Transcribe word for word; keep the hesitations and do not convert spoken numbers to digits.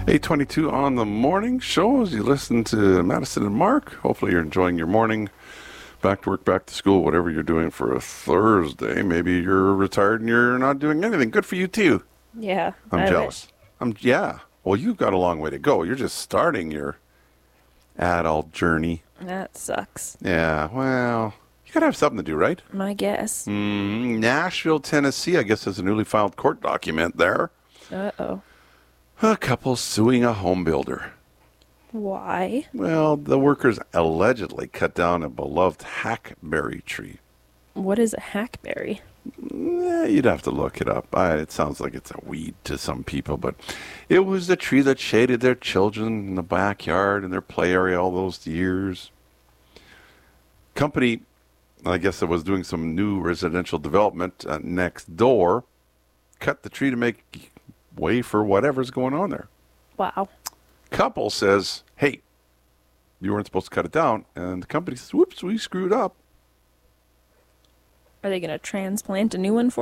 eight twenty-two on the morning show as you listen to Madison and Mark. Hopefully you're enjoying your morning. Back to work, back to school, whatever you're doing for a Thursday. Maybe you're retired and you're not doing anything. Good for you, too. Yeah. I'm I jealous. wish. I'm Yeah. Well, you've got a long way to go. You're just starting your adult journey. That sucks. Yeah, well, you got to have something to do, right? My guess. Mm, Nashville, Tennessee, I guess there's a newly filed court document there. Uh-oh. A couple suing a home builder. Why? Well, the workers allegedly cut down a beloved hackberry tree. What is a hackberry? Yeah, you'd have to look it up. I, it sounds like it's a weed to some people, but it was the tree that shaded their children in the backyard and their play area all those years. Company, I guess that was doing some new residential development uh, next door, cut the tree to make way for whatever's going on there. Wow. Couple says, hey, you weren't supposed to cut it down. And the company says, whoops, we screwed up. Are they going to transplant a new one for